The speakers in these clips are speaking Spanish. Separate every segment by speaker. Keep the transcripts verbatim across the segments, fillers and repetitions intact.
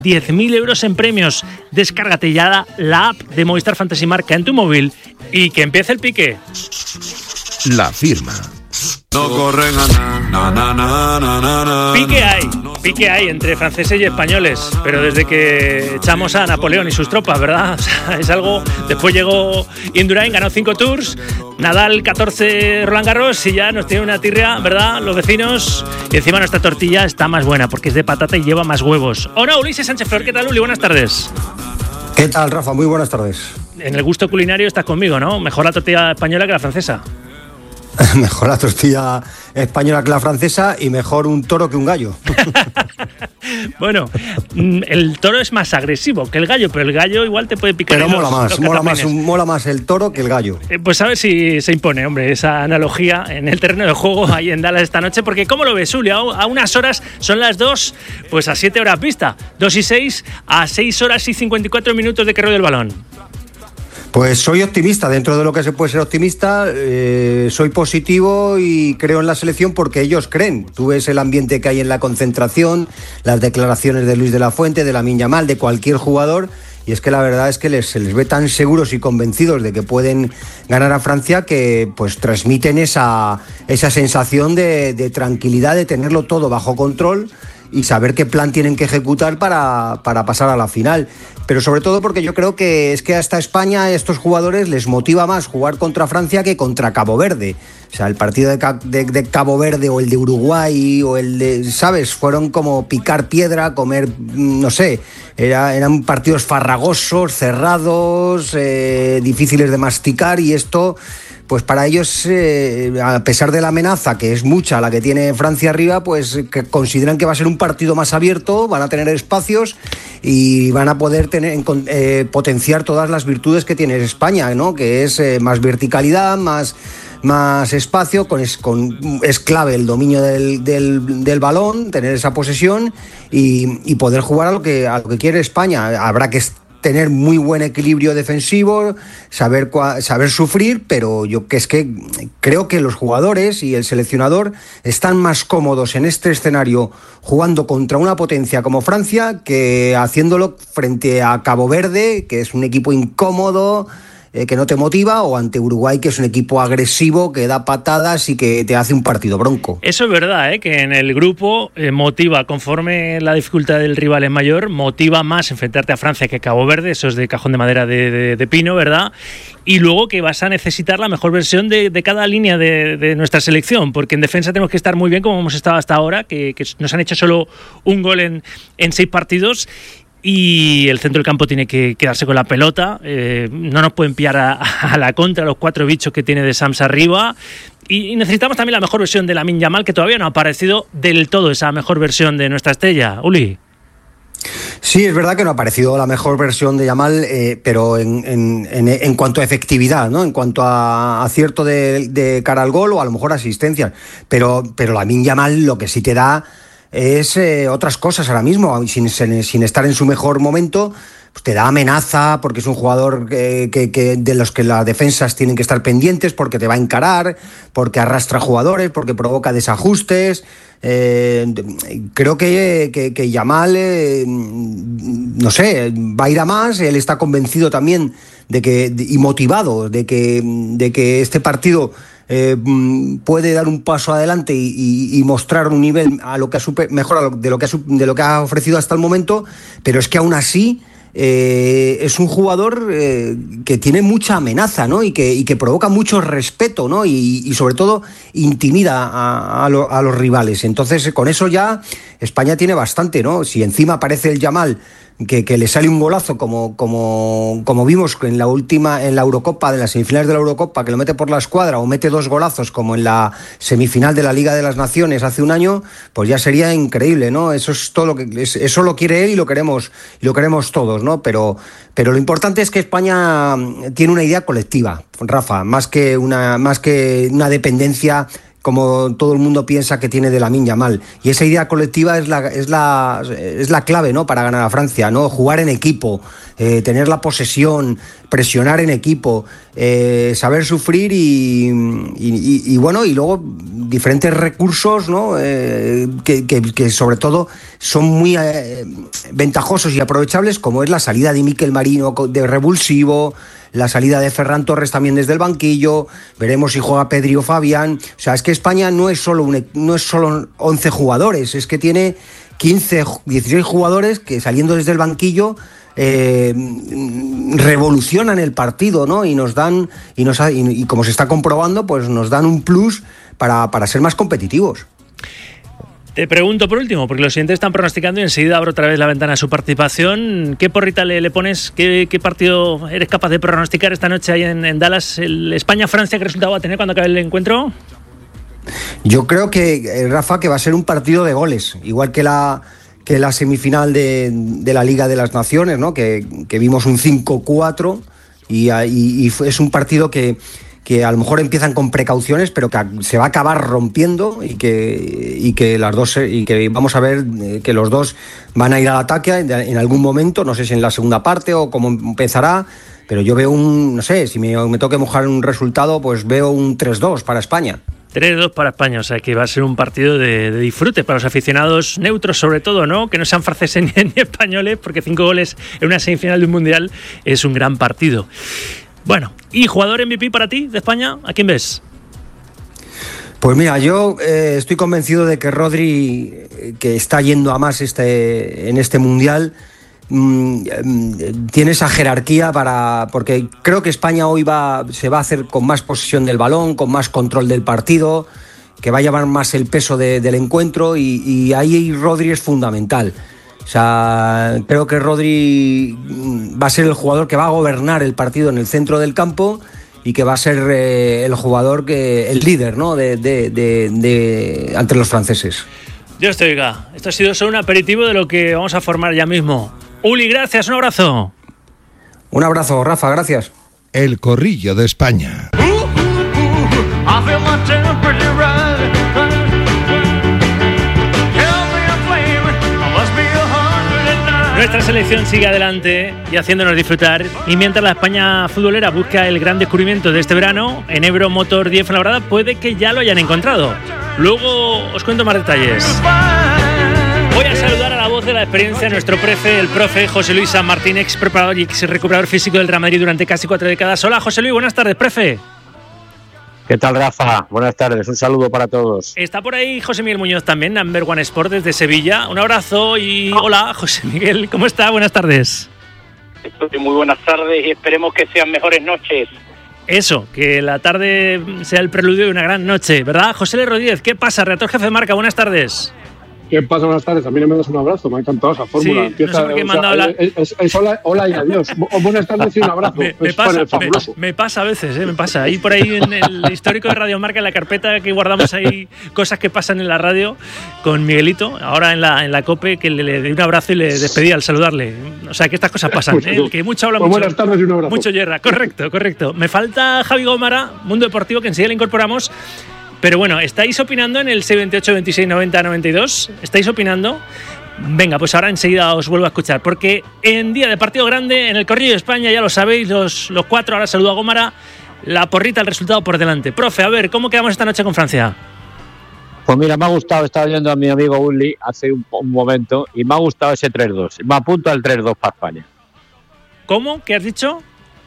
Speaker 1: diez mil euros en premios. Descárgate ya la, la app de Movistar Fantasy Marca en tu móvil y que empiece el pique.
Speaker 2: La firma.
Speaker 3: No corren a na, na, na, na, na, na.
Speaker 1: Pique hay, pique hay entre franceses y españoles, pero desde que echamos a Napoleón y sus tropas, ¿verdad? O sea, es algo. Después llegó Indurain, ganó cinco tours, Nadal catorce Roland Garros y ya nos tiene una tirria, ¿verdad? Los vecinos. Y encima nuestra tortilla está más buena porque es de patata y lleva más huevos. ¿O no, Ulises Sánchez Flor? ¿Qué tal, Uli? Buenas tardes.
Speaker 4: ¿Qué tal, Rafa? Muy buenas tardes.
Speaker 1: En el gusto culinario estás conmigo, ¿no? Mejor la tortilla española que la francesa.
Speaker 4: Mejor la tortilla española que la francesa y mejor un toro que un gallo.
Speaker 1: Bueno, el toro es más agresivo que el gallo, pero el gallo igual te puede picar.
Speaker 4: Pero mola
Speaker 1: los,
Speaker 4: más,
Speaker 1: los
Speaker 4: mola más, mola más el toro que el gallo.
Speaker 1: Eh, pues a ver si se impone, hombre, esa analogía en el terreno de juego ahí en Dallas esta noche, porque ¿cómo lo ves, Uli? A unas horas, son las dos, pues a siete horas vista, dos y seis, a seis horas y cincuenta y cuatro minutos de que ruede el balón.
Speaker 4: Pues soy optimista, dentro de lo que se puede ser optimista, eh, soy positivo y creo en la selección porque ellos creen. Tú ves el ambiente que hay en la concentración, las declaraciones de Luis de la Fuente, de Lamine Yamal, de cualquier jugador, y es que la verdad es que les, se les ve tan seguros y convencidos de que pueden ganar a Francia que pues transmiten esa, esa sensación de, de tranquilidad, de tenerlo todo bajo control y saber qué plan tienen que ejecutar para, para pasar a la final. Pero sobre todo porque yo creo que es que hasta España a estos jugadores les motiva más jugar contra Francia que contra Cabo Verde. O sea, el partido de, de, de Cabo Verde o el de Uruguay o el de, ¿sabes? Fueron como picar piedra, comer, no sé, era, eran partidos farragosos, cerrados, eh, difíciles de masticar, y esto... Pues para ellos, eh, a pesar de la amenaza, que es mucha la que tiene Francia arriba, pues que consideran que va a ser un partido más abierto, van a tener espacios y van a poder tener, eh, potenciar todas las virtudes que tiene España, ¿no? Que es eh, más verticalidad, más, más espacio, con es, con, es clave el dominio del, del, del balón, tener esa posesión y, y poder jugar a lo que, a lo que quiere España. Habrá que tener muy buen equilibrio defensivo, saber saber sufrir, pero yo que es que creo que los jugadores y el seleccionador están más cómodos en este escenario jugando contra una potencia como Francia que haciéndolo frente a Cabo Verde, que es un equipo incómodo, eh, que no te motiva, o ante Uruguay, que es un equipo agresivo, que da patadas y que te hace un partido bronco.
Speaker 1: Eso es verdad, ¿eh? Que en el grupo eh, motiva, conforme la dificultad del rival es mayor, motiva más enfrentarte a Francia que a Cabo Verde, eso es de cajón de madera de, de, de pino, ¿verdad? Y luego que vas a necesitar la mejor versión de, de cada línea de, de nuestra selección, porque en defensa tenemos que estar muy bien como hemos estado hasta ahora, que, que nos han hecho solo un gol en, en seis partidos. Y el centro del campo tiene que quedarse con la pelota, eh, no nos pueden pillar a, a la contra los cuatro bichos que tiene de Sams arriba, y, y necesitamos también la mejor versión de Lamine Yamal, que todavía no ha aparecido del todo esa mejor versión de nuestra estrella. Uli.
Speaker 4: Sí, es verdad que no ha aparecido la mejor versión de Yamal, eh, pero en, en, en, en cuanto a efectividad, ¿no? En cuanto a acierto de, de cara al gol o a lo mejor asistencias, pero, pero Lamine Yamal lo que sí te da es eh, otras cosas ahora mismo, sin, sin estar en su mejor momento, pues te da amenaza, porque es un jugador que, que, que de los que las defensas tienen que estar pendientes, porque te va a encarar, porque arrastra jugadores, porque provoca desajustes. Eh, creo que, que, que Yamal, eh, no sé, va a ir a más. Él está convencido también de que y motivado de que, de que este partido Eh, puede dar un paso adelante y, y, y mostrar un nivel a lo que ha super, mejor a lo, de, lo que ha, de lo que ha ofrecido hasta el momento, pero es que aún así eh, es un jugador eh, que tiene mucha amenaza, ¿no? y, que, y que provoca mucho respeto, ¿no? y, y sobre todo intimida a, a, lo, a los rivales. Entonces con eso ya España tiene bastante, ¿no? Si encima aparece el Yamal, Que, que le sale un golazo como, como, como vimos en la última, en la Eurocopa, de las semifinales de la Eurocopa, que lo mete por la escuadra, o mete dos golazos como en la semifinal de la Liga de las Naciones hace un año, pues ya sería increíble, ¿no? Eso es todo lo que eso lo quiere él y lo queremos, y lo queremos todos, ¿no? Pero, pero lo importante es que España tiene una idea colectiva, Rafa, más que una, más que una dependencia como todo el mundo piensa que tiene de Lamine Yamal. Y esa idea colectiva es la, es la, es la clave, ¿no? Para ganar a Francia, ¿no? Jugar en equipo, eh, tener la posesión, presionar en equipo, eh, saber sufrir y, y, y, y bueno, y luego diferentes recursos, ¿no? Eh, que, que, que sobre todo son muy eh, ventajosos y aprovechables, como es la salida de Mikel Merino de revulsivo, la salida de Ferran Torres también desde el banquillo, veremos si juega Pedri o Fabián. O sea, es que España no es solo un, no es solo once jugadores, es que tiene quince, dieciséis jugadores que saliendo desde el banquillo eh, revolucionan el partido, ¿no? Y nos dan, y, nos, y, y como se está comprobando, pues nos dan un plus para, para ser más competitivos.
Speaker 1: Te pregunto por último, porque los siguientes están pronosticando y enseguida abro otra vez la ventana a su participación. ¿Qué porrita le, le pones? ¿Qué, ¿Qué partido eres capaz de pronosticar esta noche ahí en, en Dallas? ¿El España-Francia qué resultado va a tener cuando acabe el encuentro?
Speaker 4: Yo creo que, Rafa, que va a ser un partido de goles, igual que la, que la semifinal de, de la Liga de las Naciones, ¿no? Que, que vimos un cinco cuatro y, y, y es un partido que... que a lo mejor empiezan con precauciones, pero que se va a acabar rompiendo y que, y que las dos y que vamos a ver que los dos van a ir al ataque en algún momento, no sé si en la segunda parte o cómo empezará, pero yo veo un, no sé, si me, me toque mojar un resultado, pues veo un tres dos para España.
Speaker 1: tres dos para España, o sea que va a ser un partido de, de disfrute para los aficionados neutros sobre todo, ¿no? Que no sean franceses ni, ni españoles, porque cinco goles en una semifinal de un mundial es un gran partido. Bueno, ¿y jugador M V P para ti de España? ¿A quién ves?
Speaker 4: Pues mira, yo eh, estoy convencido de que Rodri, eh, que está yendo a más este, en este mundial, mmm, eh, tiene esa jerarquía para, porque creo que España hoy va, se va a hacer con más posesión del balón, con más control del partido, que va a llevar más el peso de, del encuentro y, y ahí Rodri es fundamental. O sea, creo que Rodri va a ser el jugador que va a gobernar el partido en el centro del campo y que va a ser eh, el jugador, que el líder, ¿no? de, de, de, de ante los franceses.
Speaker 1: Dios te oiga, esto ha sido solo un aperitivo de lo que vamos a formar ya mismo. Uli, gracias, un abrazo.
Speaker 4: Un abrazo, Rafa, gracias.
Speaker 2: El Corrillo de España.
Speaker 1: Nuestra selección sigue adelante y haciéndonos disfrutar, y mientras la España futbolera busca el gran descubrimiento de este verano, en Ebro Motor diez Fuenlabrada puede que ya lo hayan encontrado. Luego os cuento más detalles. Voy a saludar a la voz de la experiencia, nuestro profe, el profe José Luis San Martín, ex preparador y ex recuperador físico del Real Madrid durante casi cuatro décadas. Hola José Luis, buenas tardes, profe.
Speaker 5: ¿Qué tal, Rafa? Buenas tardes, un saludo para todos.
Speaker 1: Está por ahí José Miguel Muñoz también, Number One Sport desde Sevilla. Un abrazo y hola, José Miguel, ¿cómo está? Buenas tardes.
Speaker 6: Estoy muy buenas tardes y esperemos que sean mejores noches.
Speaker 1: Eso, que la tarde sea el preludio de una gran noche, ¿verdad? José L. Rodríguez, ¿qué pasa? Redactor jefe de Marca, buenas tardes.
Speaker 7: ¿Qué pasa? Buenas tardes. A mí no me das un abrazo, me ha encantado esa fórmula.
Speaker 1: Sí,
Speaker 7: Empieza,
Speaker 1: no sé por qué
Speaker 7: o
Speaker 1: me
Speaker 7: sea,
Speaker 1: han dado la...
Speaker 7: es, es, es hola, hola y adiós. Buenas tardes y un abrazo.
Speaker 1: Me, me,
Speaker 7: es
Speaker 1: pasa, me,
Speaker 7: fabuloso.
Speaker 1: me pasa a veces, ¿eh? me pasa. Ahí por ahí en el histórico de Radio Marca, en la carpeta que guardamos ahí, cosas que pasan en la radio, con Miguelito, ahora en la, en la COPE, que le, le di un abrazo y le despedí al saludarle. O sea, que estas cosas pasan, ¿eh? Que mucho habla,
Speaker 7: pues
Speaker 1: mucho,
Speaker 7: buenas tardes y un abrazo.
Speaker 1: mucho yerra. Correcto, correcto. Me falta Javi Gómara, Mundo Deportivo, que enseguida le incorporamos. Pero bueno, ¿estáis opinando en el seis veintiocho, veintiséis, noventa, noventa y dos? ¿Estáis opinando? Venga, pues ahora enseguida os vuelvo a escuchar, porque en día de partido grande, en el Corrillo de España, ya lo sabéis, los, los cuatro, ahora saludo a Gómara, la porrita, el resultado por delante. Profe, a ver, ¿cómo quedamos esta noche con Francia?
Speaker 5: Pues mira, me ha gustado, estaba oyendo a mi amigo Uli hace un, un momento, y me ha gustado ese tres dos. Me apunto al tres dos para España.
Speaker 1: ¿Cómo? ¿Qué has dicho?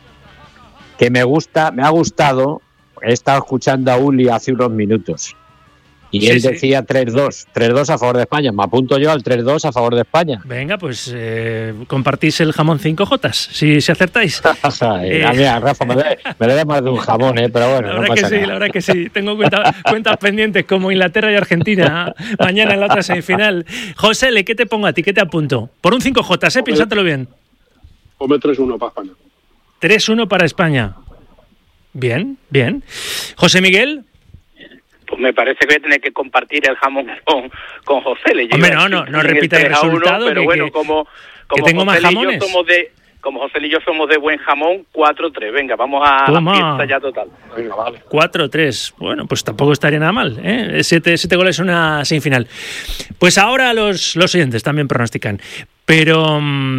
Speaker 5: Que me gusta, me ha gustado, he estado escuchando a Uli hace unos minutos. Y sí, él decía sí. tres dos, tres dos a favor de España. Me apunto yo al tres dos a favor de España.
Speaker 1: Venga, pues eh, compartís el jamón cinco jotas, si, si acertáis.
Speaker 5: eh, mira, Rafa, me debe, me debe más de un jamón, ¿eh? Pero bueno,
Speaker 1: la verdad
Speaker 5: no pasa
Speaker 1: que sí,
Speaker 5: nada.
Speaker 1: La verdad que sí. Tengo cuenta, cuentas pendientes como Inglaterra y Argentina mañana en la otra semifinal. José, ¿qué te pongo a ti? ¿Qué te apunto? Por un cinco jotas, ¿eh? Piénsatelo bien.
Speaker 7: Ponme tres uno para España.
Speaker 1: tres uno para España. Bien, bien. José Miguel...
Speaker 6: Pues me parece que voy a tener que compartir el jamón con, con José. Le
Speaker 1: Hombre, no, no, no repita el resultado.
Speaker 6: Pero
Speaker 1: que,
Speaker 6: bueno, como, como
Speaker 1: que tengo
Speaker 6: José
Speaker 1: más jamones.
Speaker 6: Y yo somos de, como José y yo somos de buen jamón, cuatro tres. Venga, vamos a
Speaker 1: Toma.
Speaker 6: la fiesta ya total.
Speaker 7: Venga, vale.
Speaker 1: cuatro tres. Bueno, pues tampoco estaría nada mal, ¿eh? Siete, siete goles en una semifinal. Pues ahora los, los oyentes también pronostican. Pero...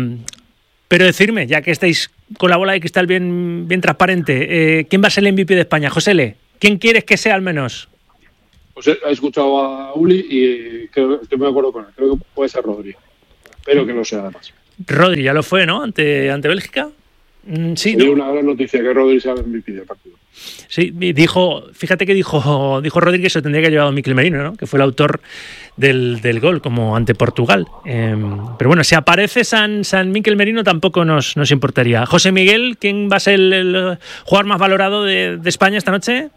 Speaker 1: Pero decirme, ya que estáis con la bola de cristal bien, bien transparente, eh, ¿quién va a ser el M V P de España? José L., ¿quién quieres que sea al menos?
Speaker 7: Pues he, he escuchado a Uli y creo, estoy muy de acuerdo con él. Creo que puede ser Rodri. Espero que no sea además.
Speaker 1: Rodri ya lo fue, ¿no? Ante, ante Bélgica. Mm, sí,
Speaker 7: Sería
Speaker 1: ¿no?
Speaker 7: una gran noticia que Rodri sea el M V P del partido.
Speaker 1: Sí, dijo, fíjate que dijo, dijo Rodri que eso tendría que haber llevado Mikel Merino, ¿no? Que fue el autor del, del gol, como ante Portugal. Eh, pero bueno, si aparece San, San Mikel Merino tampoco nos, nos importaría. José Miguel, ¿quién va a ser el, el jugador más valorado de, de España esta noche?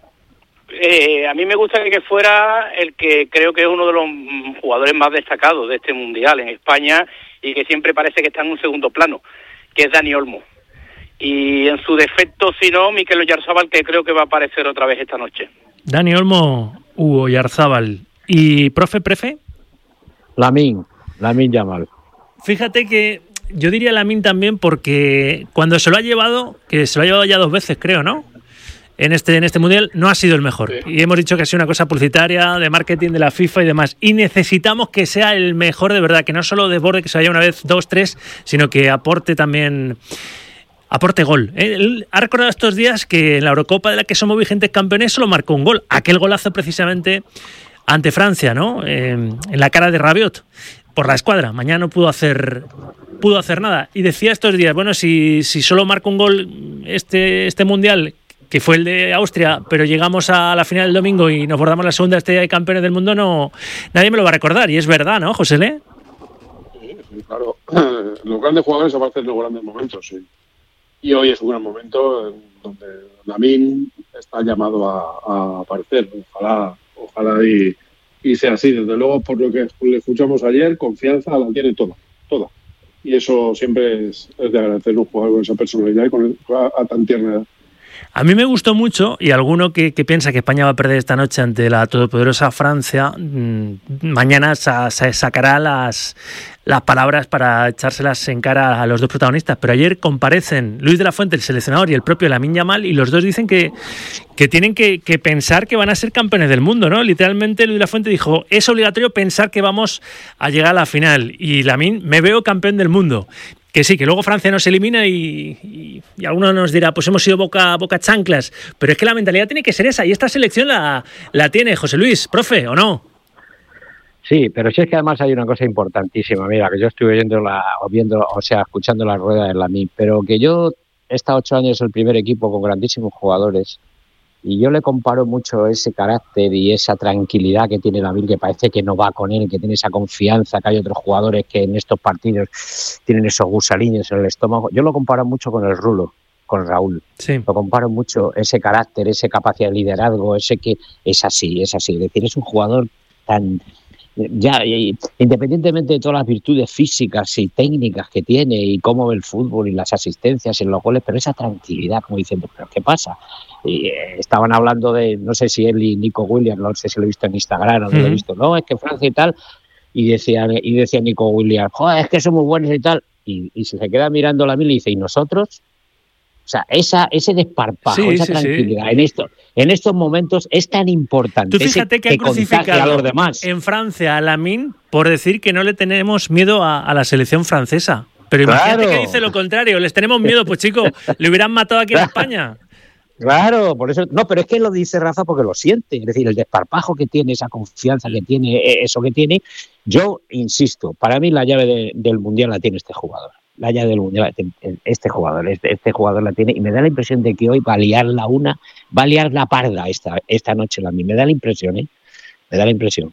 Speaker 6: Eh, a mí me gustaría que fuera el que creo que es uno de los jugadores más destacados de este Mundial en España y que siempre parece que está en un segundo plano, que es Dani Olmo. Y en su defecto, si no, Mikel Oyarzabal, que creo que va a aparecer otra vez esta noche.
Speaker 1: Dani Olmo, Hugo Oyarzabal. ¿Y profe, prefe?
Speaker 5: Lamine, Lamine Yamal.
Speaker 1: Fíjate que yo diría Lamine también porque cuando se lo ha llevado, que se lo ha llevado ya dos veces, creo, ¿no? En este, en este Mundial no ha sido el mejor. Sí. Y hemos dicho que ha sido una cosa publicitaria, de marketing de la FIFA y demás. Y necesitamos que sea el mejor de verdad, que no solo desborde, que se vaya una vez, dos, tres, sino que aporte también... Aporte gol. Él ha recordado estos días que en la Eurocopa de la que somos vigentes campeones solo marcó un gol. Aquel golazo precisamente ante Francia, ¿no? Eh, en la cara de Rabiot por la escuadra. Mañana no pudo hacer pudo hacer nada. Y decía estos días, bueno, si, si solo marca un gol este, este Mundial, que fue el de Austria, pero llegamos a la final del domingo y nos bordamos la segunda estrella de campeones del mundo, no nadie me lo va a recordar. Y es verdad, ¿no, José Le?
Speaker 7: Sí, sí, claro. Los grandes jugadores aparecen en los grandes momentos, sí. Y hoy es un gran momento donde Lamine está llamado a, a aparecer. Ojalá, ojalá y, y sea así. Desde luego, por lo que le escuchamos ayer, confianza la tiene toda, toda. Y eso siempre es, es de agradecer un jugador con esa personalidad y con a, a tan tierna edad.
Speaker 1: A mí me gustó mucho, y alguno que, que piensa que España va a perder esta noche ante la todopoderosa Francia, mmm, mañana sa, sa, sacará las, las palabras para echárselas en cara a los dos protagonistas. Pero ayer comparecen Luis de la Fuente, el seleccionador, y el propio Lamine Yamal, y los dos dicen que, que tienen que, que pensar que van a ser campeones del mundo, ¿no? Literalmente Luis de la Fuente dijo, es obligatorio pensar que vamos a llegar a la final. Y Lamine, me veo campeón del mundo. Que sí, que luego Francia nos elimina y, y, y alguno nos dirá, pues hemos sido boca, boca chanclas, pero es que la mentalidad tiene que ser esa, y esta selección la, la tiene José Luis, profe, ¿o no?
Speaker 5: Sí, pero sí es que además hay una cosa importantísima, mira, que yo estuve viendo, la, o, viendo o sea, escuchando la rueda de Lamine, pero que yo he estado ocho años en el primer equipo con grandísimos jugadores, y yo le comparo mucho ese carácter y esa tranquilidad que tiene Lamine, que parece que no va con él, que tiene esa confianza, que hay otros jugadores que en estos partidos tienen esos gusaliños en el estómago. Yo lo comparo mucho con el Rulo, con Raúl. Sí. Lo comparo mucho, ese carácter, esa capacidad de liderazgo, ese que es así, es así. Es decir, es un jugador tan... Ya, independientemente de todas las virtudes físicas y técnicas que tiene y cómo ve el fútbol y las asistencias en los goles, pero esa tranquilidad, como diciendo, ¿pero qué pasa? Y, eh, estaban hablando de, no sé si él y Nico Williams, no sé si lo he visto en Instagram o no mm. lo he visto, no, es que Francia y tal, y decía, y decía Nico Williams, joder, es que somos buenos y tal, y, y se queda mirando la mil y dice, ¿y nosotros? O sea, esa, ese desparpajo, sí, esa sí, tranquilidad, sí. en esto, en estos momentos es tan importante.
Speaker 1: Tú fíjate que han crucificado
Speaker 5: a los demás.
Speaker 1: En Francia a Lamine por decir que no le tenemos miedo a, a la selección francesa. Pero imagínate claro. que dice lo contrario, les tenemos miedo, pues chicos, le hubieran matado aquí en España.
Speaker 5: Claro, por eso, no, pero es que lo dice Rafa porque lo siente, es decir, el desparpajo que tiene, esa confianza que tiene, eso que tiene, yo insisto, para mí la llave de, del Mundial la tiene este jugador. La llave del Mundial, este jugador, este, este jugador la tiene, y me da la impresión de que hoy va a liar la una, va a liar la parda esta, esta noche la mí. Me da la impresión, ¿eh? Me da la impresión.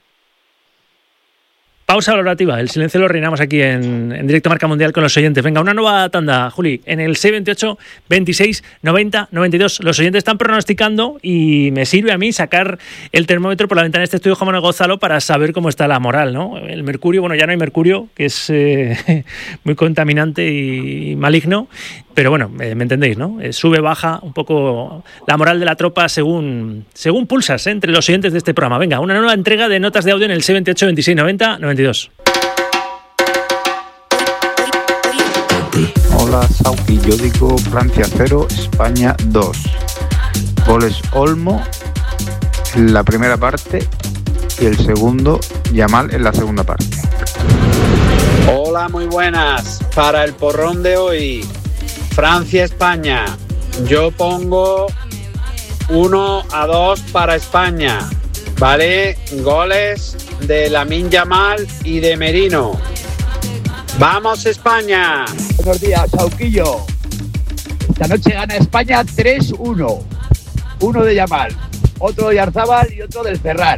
Speaker 1: Pausa valorativa, el silencio lo reinamos aquí en, en Directo Marca Mundial con los oyentes. Venga, una nueva tanda, Juli, en el seis veintiocho, veintiséis, noventa, noventa y dos. Los oyentes están pronosticando y me sirve a mí sacar el termómetro por la ventana de este estudio Juan Manuel Gonzalo para saber cómo está la moral, ¿no? El mercurio, bueno, ya no hay mercurio, que es eh, muy contaminante y maligno, pero bueno, eh, me entendéis, ¿no? Eh, sube, baja un poco la moral de la tropa según, según pulsas, ¿eh? Entre los oyentes de este programa. Venga, una nueva entrega de notas de audio en el seis veintiocho, veintiséis, noventa, noventa y dos.
Speaker 8: Hola Sauki, yo digo Francia cero, España dos. Goles Olmo en la primera parte y el segundo Yamal en la segunda parte.
Speaker 9: Hola, muy buenas. Para el porrón de hoy, Francia-España. Yo pongo uno a dos para España. ¿vale? Goles de Lamine Yamal y de Merino. ¡Vamos, España!
Speaker 10: Buenos días, Sauquillo. Esta noche gana España tres uno. Uno de Yamal, otro de Yarzábal y otro del Ferran.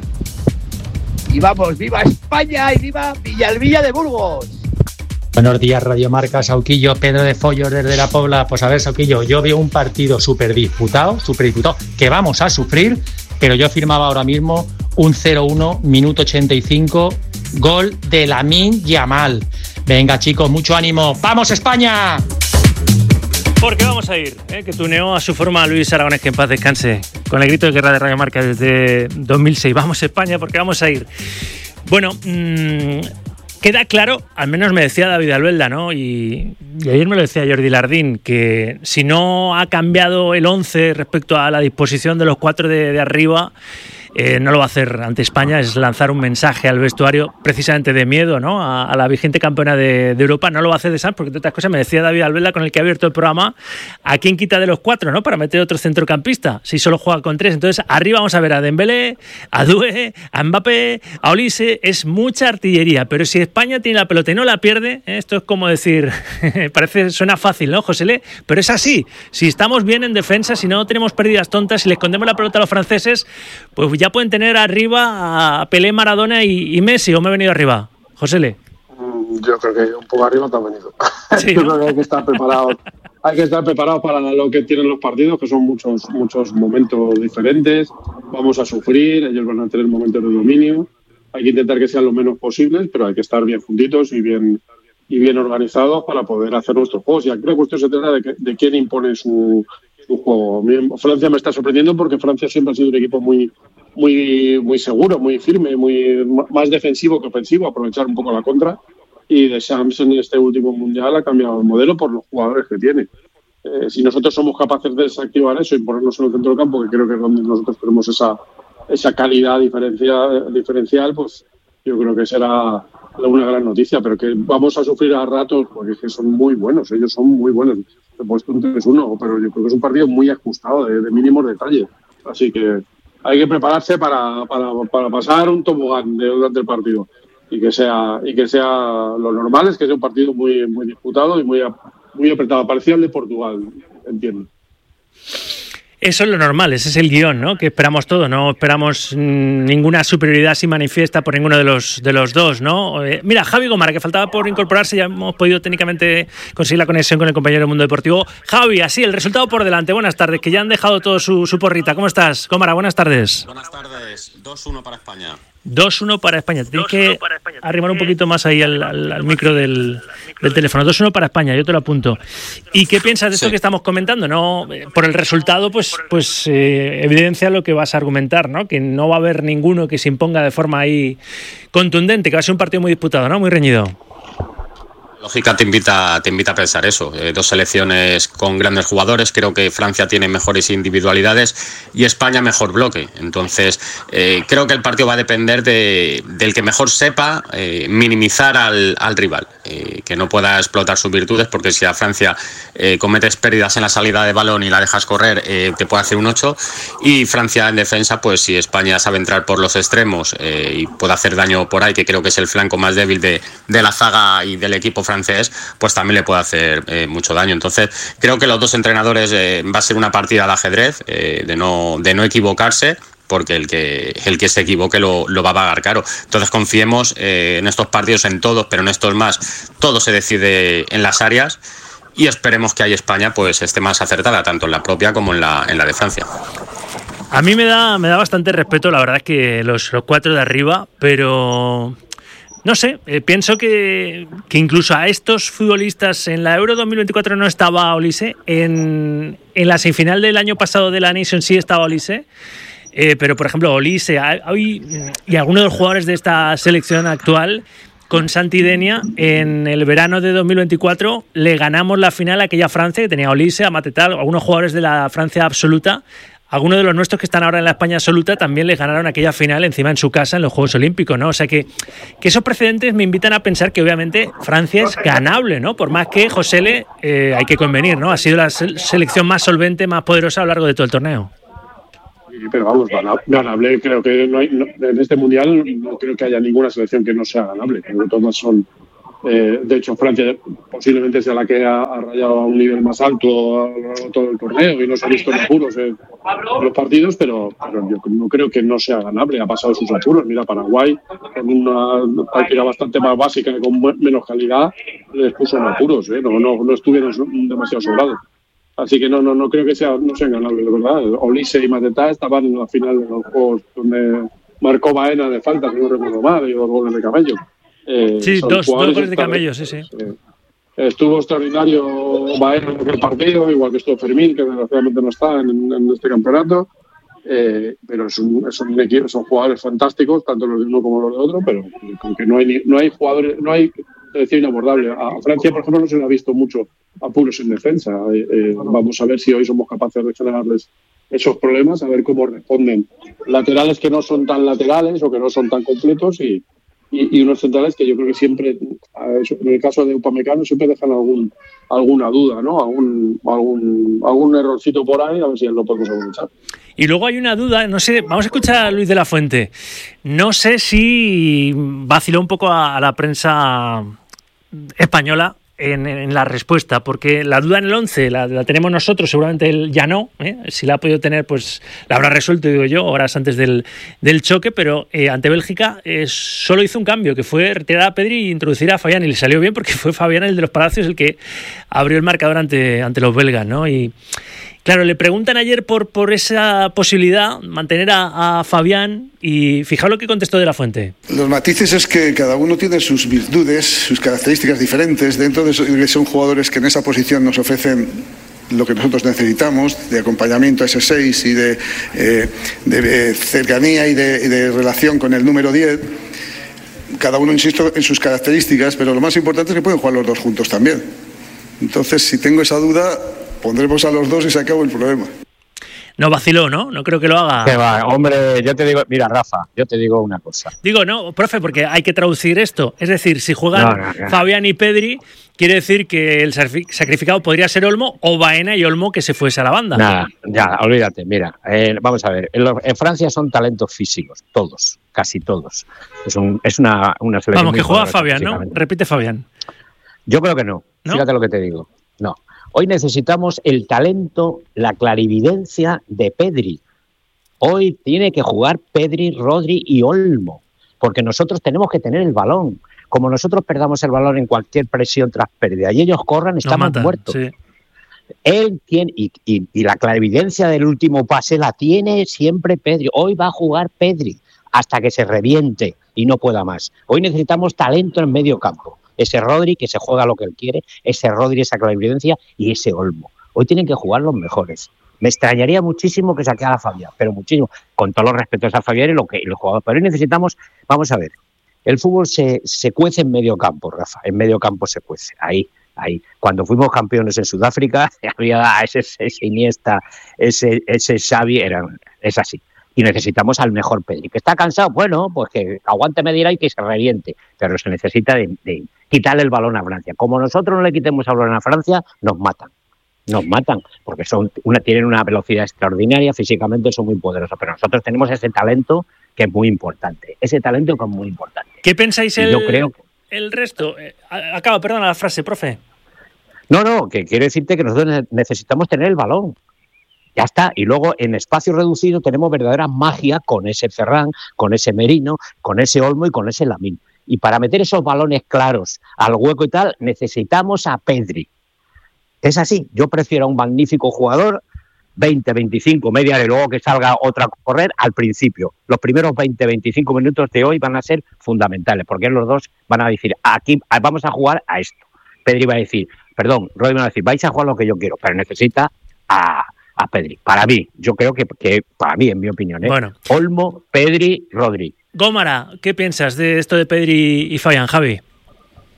Speaker 10: Y vamos, ¡viva España y viva Villalbilla de Burgos!
Speaker 11: Buenos días, Radio Marca, Sauquillo, Pedro de Follos desde La Pobla. Pues a ver, Sauquillo, yo veo un partido súper disputado, súper disputado, que vamos a sufrir, pero yo firmaba ahora mismo un cero uno, minuto ochenta y cinco, gol de Lamine Yamal. Venga, chicos, mucho ánimo. ¡Vamos, España!
Speaker 1: Porque vamos a ir, ¿eh? Que tuneó a su forma a Luis Aragonés, que en paz descanse, con el grito de guerra de Radio Marca desde dos mil seis. Vamos, España, porque vamos a ir. Bueno, mmm, queda claro, al menos me decía David Albelda, ¿no? Y, y ayer me lo decía Jordi Lardín, que si no ha cambiado el once respecto a la disposición de los cuatro de, de arriba, Eh, no lo va a hacer ante España, es lanzar un mensaje al vestuario precisamente de miedo, ¿no? a, a la vigente campeona de, de Europa. No lo va a hacer de Sanz, porque entre otras cosas me decía David Albelda, con el que ha abierto el programa, ¿a quién quita de los cuatro, ¿no? Para meter otro centrocampista, si solo juega con tres? Entonces arriba vamos a ver a Dembélé, a Doué, a Mbappé, a Olise. Es mucha artillería, pero si España tiene la pelota y no la pierde, ¿eh? Esto es como decir, parece, suena fácil, ¿no, José? Pero es así. Si estamos bien en defensa, si no tenemos pérdidas tontas, si le escondemos la pelota a los franceses, pues ya pueden tener arriba a Pelé, Maradona y, y Messi. ¿O me he venido arriba, José Le?
Speaker 7: Yo creo que un poco arriba te ha venido.
Speaker 1: Sí,
Speaker 7: Yo
Speaker 1: ¿no?
Speaker 7: creo que hay que estar preparado. Hay que estar preparado para lo que tienen los partidos, que son muchos muchos momentos diferentes. Vamos a sufrir, ellos van a tener momentos de dominio. Hay que intentar que sean lo menos posibles, pero hay que estar bien juntitos y bien y bien organizados para poder hacer nuestros juegos. Y aquí la cuestión se trata de, que, de quién impone su, su juego. Francia me está sorprendiendo porque Francia siempre ha sido un equipo muy muy muy seguro, muy firme, muy más defensivo que ofensivo, aprovechar un poco la contra. Y Deschamps en este último mundial ha cambiado el modelo por los jugadores que tiene. Eh, si nosotros somos capaces de desactivar eso y ponernos en el centro del campo, que creo que es donde nosotros tenemos esa esa calidad diferencial, diferencial, pues yo creo que será una gran noticia. Pero que vamos a sufrir a ratos, porque es que son muy buenos, ellos son muy buenos. He puesto un tres uno, pero yo creo que es un partido muy ajustado, de, de mínimos detalles. Así que hay que prepararse para, para, para pasar un tobogán de, durante el partido y que sea y que sea lo normal es que sea un partido muy muy disputado y muy muy apretado, parecido al de Portugal, entiendo.
Speaker 1: Eso es lo normal, ese es el guión, ¿no? Que esperamos todo, no esperamos mmm, ninguna superioridad si manifiesta por ninguno de los de los dos, ¿no? Eh, mira, Javi Gomara, que faltaba por incorporarse, ya hemos podido técnicamente conseguir la conexión con el compañero del Mundo Deportivo. Javi, así, el resultado por delante. Buenas tardes, que ya han dejado todo su, su porrita. ¿Cómo estás, Gomara? Buenas tardes.
Speaker 12: Buenas tardes, dos uno para España.
Speaker 1: dos uno para España. Tienes que arrimar un poquito más ahí al, al, al micro del, del teléfono. dos uno para España, yo te lo apunto. ¿Y qué piensas de esto sí. que estamos comentando? No, por el resultado, pues, pues eh, evidencia lo que vas a argumentar, ¿no? Que no va a haber ninguno que se imponga de forma ahí contundente, que va a ser un partido muy disputado, ¿no? Muy reñido.
Speaker 12: Lógica te invita, te invita a pensar eso. Eh, dos selecciones con grandes jugadores. Creo que Francia tiene mejores individualidades y España mejor bloque. Entonces, eh, creo que el partido va a depender de, del que mejor sepa eh, minimizar al, al rival. Eh, que no pueda explotar sus virtudes, porque si a Francia eh, cometes pérdidas en la salida de balón y la dejas correr, eh, te puede hacer un ocho. Y Francia en defensa, pues si España sabe entrar por los extremos eh, y puede hacer daño por ahí, que creo que es el flanco más débil de, de la zaga y del equipo francés, pues también le puede hacer eh, mucho daño. Entonces creo que los dos entrenadores eh, va a ser una partida de ajedrez, eh, de no de no equivocarse, porque el que el que se equivoque lo, lo va a pagar caro. Entonces confiemos eh, en estos partidos, en todos, pero en estos más, todo se decide en las áreas, y esperemos que ahí España pues esté más acertada, tanto en la propia como en la en la de Francia.
Speaker 1: A mí me da me da bastante respeto, la verdad es que los, los cuatro de arriba, pero no sé, eh, pienso que, que incluso a estos futbolistas en la Euro dos mil veinticuatro no estaba Olise, en, en la semifinal del año pasado de la Nation sí estaba Olise, eh, pero por ejemplo Olise hoy, y algunos de los jugadores de esta selección actual, con Santi Denia, en el verano de dos mil veinticuatro le ganamos la final a aquella Francia que tenía a Olise, a Matetal, algunos jugadores de la Francia absoluta. Algunos de los nuestros que están ahora en la España absoluta también les ganaron aquella final encima en su casa en los Juegos Olímpicos, ¿no? O sea que, que esos precedentes me invitan a pensar que obviamente Francia es ganable, ¿no? Por más que, Josele, eh, hay que convenir, ¿no? Ha sido la selección más solvente, más poderosa a lo largo de todo el torneo.
Speaker 7: pero vamos, ganable, creo que no hay, no, en este mundial no creo que haya ninguna selección que no sea ganable, creo que todas son. Eh, de hecho, Francia posiblemente sea la que ha, ha rayado a un nivel más alto a lo largo de todo el torneo y no se ha visto en apuros en, en los partidos, pero, pero yo no creo que no sea ganable. Ha pasado sus apuros. Mira, Paraguay, con una táctica bastante más básica y con menos calidad, les puso en apuros. ¿eh? No, no, no estuvieron demasiado sobrados. Así que no, no, no creo que sea, no sean ganables, de verdad. Olise y Mateta estaban en la final de los juegos donde marcó Baena de falta, si no recuerdo mal, y dos goles de Camello. Eh,
Speaker 1: sí, dos, dos goles de Camello, sí, sí.
Speaker 7: Eh, estuvo extraordinario Baena en aquel partido, igual que estuvo Fermín, que desgraciadamente no está en, en este campeonato. Eh, pero es un, es un equipo, son jugadores fantásticos, tanto los de uno como los de otro, pero con que no hay, no hay jugadores, no hay selección inabordable. A Francia, por ejemplo, no se le ha visto mucho apuros en defensa. Eh, eh, vamos a ver si hoy somos capaces de generarles esos problemas, a ver cómo responden laterales que no son tan laterales o que no son tan completos y Y, y unos centrales que yo creo que siempre, en el caso de Upamecano, siempre dejan algún alguna duda, ¿no? Algún, algún, algún errorcito por ahí, a ver si lo podemos aprovechar.
Speaker 1: Y luego hay una duda, no sé, vamos a escuchar a Luis de la Fuente. No sé si vaciló un poco a, a la prensa española en, en la respuesta, porque la duda en el once la, la tenemos nosotros, seguramente él ya no, ¿eh? Si la ha podido tener, pues la habrá resuelto, digo yo, horas antes del, del choque, pero eh, ante Bélgica eh, solo hizo un cambio, que fue retirar a Pedri e introducir a Fabián, y le salió bien porque fue Fabián, el de los Palacios, el que abrió el marcador ante, ante los belgas, ¿no? Y claro, le preguntan ayer por, por esa posibilidad, mantener a, a Fabián, y fijaos lo que contestó de la Fuente.
Speaker 13: Los matices es que cada uno tiene sus virtudes, sus características diferentes. Dentro de eso, son jugadores que en esa posición nos ofrecen lo que nosotros necesitamos, de acompañamiento a ese seis y de, eh, de cercanía y de, y de relación con el número diez. Cada uno, insisto, en sus características, pero lo más importante es que pueden jugar los dos juntos también. Entonces, si tengo esa duda, pondremos a los dos y se acabó el problema.
Speaker 1: No vaciló, ¿no? No creo que lo haga.
Speaker 5: Que va, hombre, yo te digo, mira, Rafa, yo te digo una cosa.
Speaker 1: Digo, no, profe, porque hay que traducir esto. Es decir, si juegan
Speaker 5: no, no, no.
Speaker 1: Fabián y Pedri, quiere decir que el sacrificado podría ser Olmo, o Baena y Olmo que se fuese a la banda.
Speaker 5: Nada, ya, olvídate, mira, eh, vamos a ver, en, lo, en Francia son talentos físicos, todos, casi todos. Es, un, es una, una selección.
Speaker 1: Vamos, que juega Fabián, ¿no? Repite Fabián.
Speaker 5: Yo creo que no, ¿no? Fíjate lo que te digo, no. Hoy necesitamos el talento, la clarividencia de Pedri. Hoy tiene que jugar Pedri, Rodri y Olmo, porque nosotros tenemos que tener el balón. Como nosotros perdamos el balón en cualquier presión tras pérdida y ellos corran, estamos matan, muertos. Sí. Él tiene, y, y, y la clarividencia del último pase la tiene siempre Pedri. Hoy va a jugar Pedri hasta que se reviente y no pueda más. Hoy necesitamos talento en medio campo. Ese Rodri que se juega lo que él quiere, ese Rodri, esa clarividencia y ese Olmo. Hoy tienen que jugar los mejores. Me extrañaría muchísimo que saqueara a Fabián, pero muchísimo, con todos los respetos a Fabián y lo que y los jugadores. Pero hoy necesitamos, vamos a ver, el fútbol se, se cuece en medio campo, Rafa, en medio campo se cuece, ahí, ahí. Cuando fuimos campeones en Sudáfrica, había ese, ese Iniesta, ese, ese Xavi, eran, es así. Y necesitamos al mejor Pedri. ¿Que está cansado? Bueno, pues que aguante media y que se reviente. Pero se necesita de, de quitarle el balón a Francia. Como nosotros no le quitemos el balón a Francia, nos matan. Nos matan, porque son una, tienen una velocidad extraordinaria, físicamente son muy poderosos. Pero nosotros tenemos ese talento que es muy importante. Ese talento que es muy importante.
Speaker 1: ¿Qué pensáis el,
Speaker 5: yo creo que...
Speaker 1: el resto? Acaba, perdona la frase, profe.
Speaker 5: No, no, que quiero decirte que nosotros necesitamos tener el balón. Ya está, y luego en espacio reducido tenemos verdadera magia con ese Ferran, con ese Merino, con ese Olmo y con ese Lamine. Y para meter esos balones claros al hueco y tal, necesitamos a Pedri. Es así, yo prefiero a un magnífico jugador, veinte, veinticinco, media hora y luego que salga otra a correr al principio. Los primeros veinte, veinticinco minutos de hoy van a ser fundamentales, porque los dos van a decir, aquí vamos a jugar a esto. Pedri va a decir, perdón, Rodri va a decir, vais a jugar lo que yo quiero, pero necesita a... a Pedri. Para mí, yo creo que, que para mí, en mi opinión, ¿eh?
Speaker 1: Bueno.
Speaker 5: Olmo, Pedri, Rodri.
Speaker 1: Gómara, ¿qué piensas de esto de Pedri y Fabián, Javi?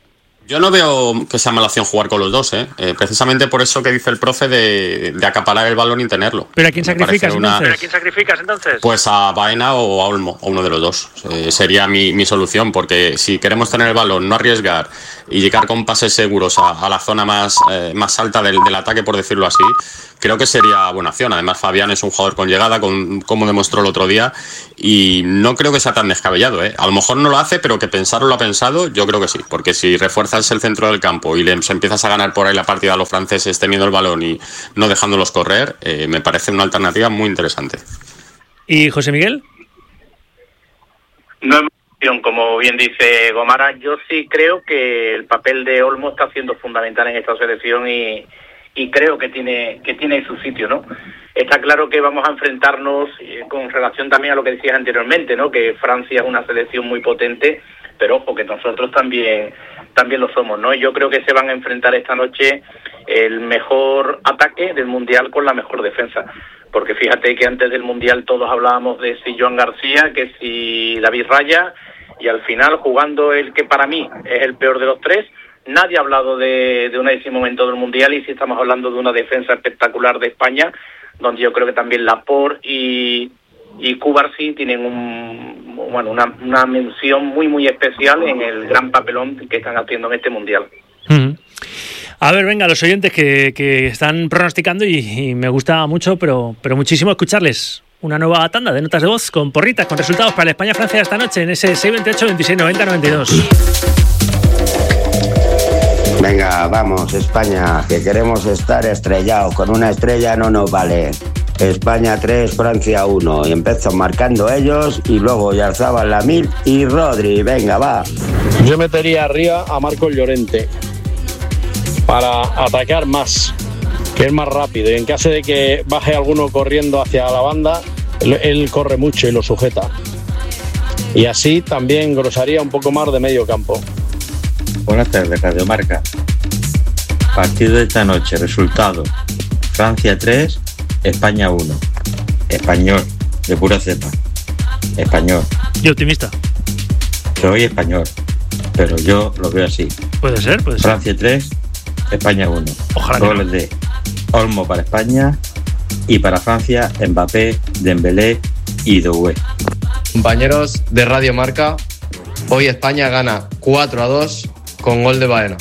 Speaker 12: Yo no veo que sea mala opción jugar con los dos, ¿eh? Eh, precisamente por eso que dice el profe de, de acaparar el balón y tenerlo.
Speaker 1: ¿Pero a quién sacrificas
Speaker 12: una...
Speaker 1: entonces?
Speaker 6: ¿Pero a quién sacrificas entonces?
Speaker 12: Pues a Baena o a Olmo, o uno de los dos. Eh, sería mi, mi solución, porque si queremos tener el balón, no arriesgar y llegar con pases seguros a, a la zona más, eh, más alta del, del ataque, por decirlo así, creo que sería buena opción. Además, Fabián es un jugador con llegada, con, como demostró el otro día, y no creo que sea tan descabellado, ¿eh? A lo mejor no lo hace, pero que pensarlo lo ha pensado, yo creo que sí, porque si refuerzas el centro del campo y les empiezas a ganar por ahí la partida a los franceses teniendo el balón y no dejándolos correr, eh, me parece una alternativa muy interesante.
Speaker 1: ¿Y José Miguel?
Speaker 6: No es opción, como bien dice Gomara. Yo sí creo que el papel de Olmo está siendo fundamental en esta selección y, y creo que tiene que tiene su sitio, ¿no? Está claro que vamos a enfrentarnos eh, con relación también a lo que decías anteriormente, ¿no? Que Francia es una selección muy potente, pero ojo, que nosotros también también lo somos, ¿no? Y yo creo que se van a enfrentar esta noche el mejor ataque del Mundial con la mejor defensa. Porque fíjate que antes del Mundial todos hablábamos de si Joan García, que si David Raya, y al final jugando el que para mí es el peor de los tres, nadie ha hablado de, de un décimo momento del Mundial, y sí estamos hablando de una defensa espectacular de España, donde yo creo que también Laporte y, y Cubarsí tienen un, bueno, una, una mención muy muy especial en el gran papelón que están haciendo en este Mundial.
Speaker 1: Mm. A ver, venga, los oyentes que, que están pronosticando y, y me gusta mucho, pero, pero muchísimo escucharles. Una nueva tanda de notas de voz con porritas, con resultados para la España-Francia esta noche en ese seis veintiocho, veintiséis, noventa, noventa y dos.
Speaker 14: Venga, vamos, España, que queremos estar estrellados. Con una estrella no nos vale. España tres, Francia uno. Y empezó marcando ellos y luego Yarzábal, Lamine y Rodri. Venga, va.
Speaker 15: Yo metería arriba a Marcos Llorente para atacar más, que es más rápido, y en caso de que baje alguno corriendo hacia la banda, él, él corre mucho y lo sujeta, y así también engrosaría un poco más de medio campo.
Speaker 16: Buenas tardes, Radio Marca. Partido de esta noche, resultado: Francia tres, España uno. Español, de pura cepa. Español.
Speaker 1: Y optimista.
Speaker 16: Soy español, pero yo lo veo así.
Speaker 1: Puede ser, puede ser.
Speaker 16: Francia tres, España uno.
Speaker 1: Ojalá.
Speaker 16: Goles no. de Olmo para España y para Francia, Mbappé, Dembélé y Doué.
Speaker 17: Compañeros de Radio Marca, hoy España gana cuatro a dos con gol de Baena.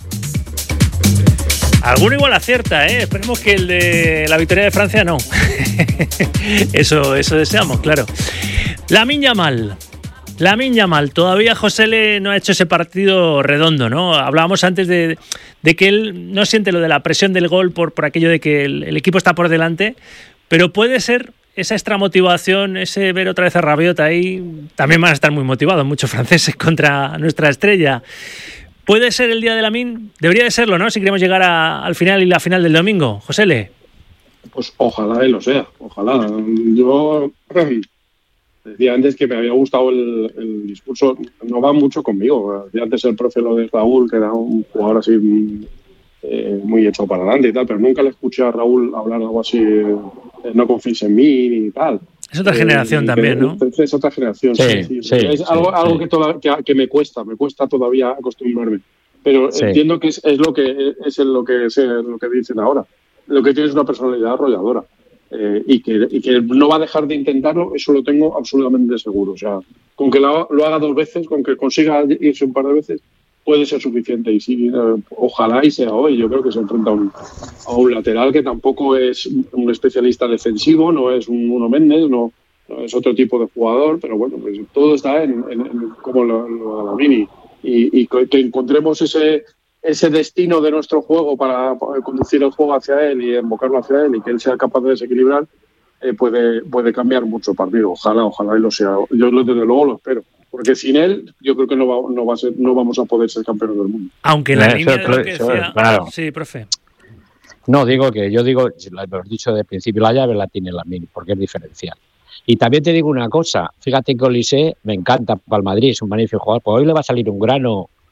Speaker 1: Alguno igual acierta, ¿eh? Esperemos que el de la victoria de Francia no. eso, eso deseamos, claro. Lamine Yamal. Lamine Yamal, todavía José Le no ha hecho ese partido redondo, ¿no? Hablábamos antes de, de que él no siente lo de la presión del gol por, por aquello de que el, el equipo está por delante, pero puede ser esa extra motivación, ese ver otra vez a Rabiot ahí. También van a estar muy motivados muchos franceses contra nuestra estrella. ¿Puede ser el día de Lamine? Debería de serlo, ¿no? Si queremos llegar a, al final y la final del domingo. José Le.
Speaker 7: Pues ojalá y lo sea, ojalá. Yo decía antes que me había gustado el, el discurso, no va mucho conmigo. Decía antes el profe lo de Raúl, que era un jugador así eh, muy hecho para adelante y tal, pero nunca le escuché a Raúl hablar algo así, eh, no confíes en mí ni tal.
Speaker 1: Es otra eh, generación también, ¿no?
Speaker 7: Es otra generación, sí. sí, sí. sí es sí, algo, sí. algo que, toda, que, que me cuesta, me cuesta todavía acostumbrarme. Pero sí. entiendo que es, es lo que es lo que es lo que dicen ahora. Lo que tiene es una personalidad arrolladora. Eh, y, que, y que no va a dejar de intentarlo, eso lo tengo absolutamente seguro. O sea, con que lo, lo haga dos veces, con que consiga irse un par de veces, puede ser suficiente. Y sí, eh, ojalá y sea hoy. Yo creo que se enfrenta a un, a un lateral que tampoco es un especialista defensivo, no es un Nuno Méndez, no, no es otro tipo de jugador, pero bueno, pues todo está en, en, en cómo lo, lo haga Lamine. Y, y que encontremos ese ese destino de nuestro juego para conducir el juego hacia él y embocarlo hacia él y que él sea capaz de desequilibrar, eh, puede, puede cambiar mucho el partido. Ojalá, ojalá y lo sea. Yo desde luego lo espero. Porque sin él, yo creo que no, va, no, va a ser, no vamos a poder ser campeones del mundo.
Speaker 1: Aunque la
Speaker 5: eso,
Speaker 1: línea de lo que
Speaker 5: eso,
Speaker 1: decía...
Speaker 5: claro.
Speaker 1: Sí, profe.
Speaker 5: No, digo que yo digo, lo hemos dicho desde el principio, la llave la tiene Lamine, porque es diferencial. Y también te digo una cosa, fíjate que Olise me encanta para el Madrid, es un magnífico jugador, pues hoy le va a salir un grano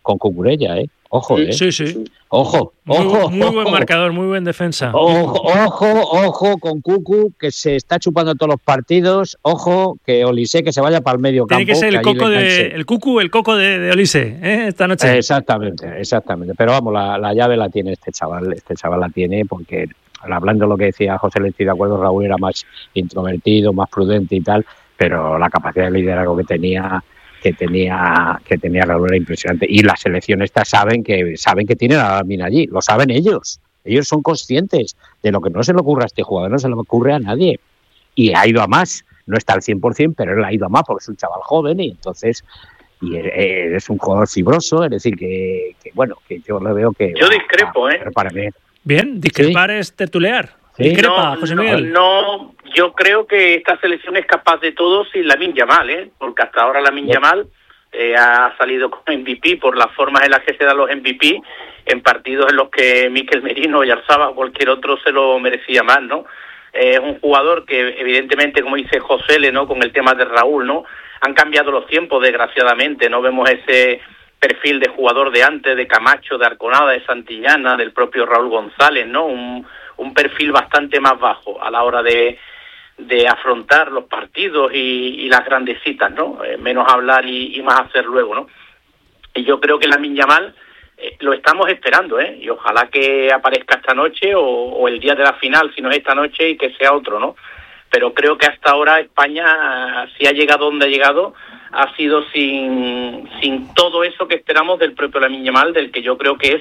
Speaker 5: con Cucurella, ¿eh? Ojo, ¿eh?
Speaker 1: Sí, sí.
Speaker 5: Ojo, ojo.
Speaker 1: Muy, muy buen
Speaker 5: ojo.
Speaker 1: marcador, muy buen defensa.
Speaker 5: Ojo, ojo, ojo con Cucu, que se está chupando todos los partidos. Ojo, que Olise que se vaya para el medio campo.
Speaker 1: Tiene que ser el
Speaker 5: que allí
Speaker 1: coco
Speaker 5: le
Speaker 1: de,
Speaker 5: canse.
Speaker 1: el Cucu, el coco de, de Olise, ¿eh? Esta noche.
Speaker 5: Exactamente, exactamente. Pero vamos, la, la llave la tiene este chaval, este chaval la tiene porque, hablando de lo que decía José, le estoy de acuerdo, Raúl era más introvertido, más prudente y tal, pero la capacidad de liderazgo que tenía que tenía que tenía Raúl era impresionante. Y las seleccionistas saben que saben que tienen a Lamin allí, lo saben ellos. Ellos son conscientes de lo que no se le ocurre a este jugador, no se le ocurre a nadie. Y ha ido a más, no está al cien por ciento, pero él ha ido a más porque es un chaval joven y entonces y es un jugador fibroso, es decir, que, que bueno, que yo le veo que...
Speaker 6: Yo discrepo, ¿eh?
Speaker 5: Para mí.
Speaker 1: Bien, discrepar ¿Sí? es tertulear.
Speaker 5: ¿Sí?
Speaker 1: Discrepa,
Speaker 6: no,
Speaker 1: José Miguel.
Speaker 6: No, no, yo creo que esta selección es capaz de todo sin Lamine Yamal, ¿eh? Porque hasta ahora Lamine Yamal eh, ha salido con M V P por las formas en las que se dan los M V P en partidos en los que Mikel Merino, Oyarzabal o cualquier otro se lo merecía más, ¿no? Eh, es un jugador que evidentemente, como dice José Le, ¿no? Con el tema de Raúl, ¿no? Han cambiado los tiempos, desgraciadamente, no vemos ese perfil de jugador de antes, de Camacho, de Arconada, de Santillana, del propio Raúl González, ¿no? Un, un perfil bastante más bajo a la hora de, de afrontar los partidos y, y las grandes citas, ¿no? Eh, menos hablar y, y más hacer luego, ¿no? Y yo creo que Lamine Yamal eh, lo estamos esperando, ¿eh? Y ojalá que aparezca esta noche o, o el día de la final, si no es esta noche, y que sea otro, ¿no? Pero creo que hasta ahora España, si ha llegado donde ha llegado, ha sido sin, sin todo eso que esperamos del propio Lamine Yamal, del que yo creo que es